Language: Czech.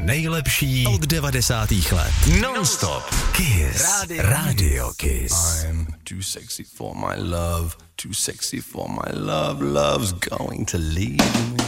nejlepší od 90. let. Non-stop. Kiss. Radio Kiss. I'm too sexy for my love. Too sexy for my love. Love's going to leave me.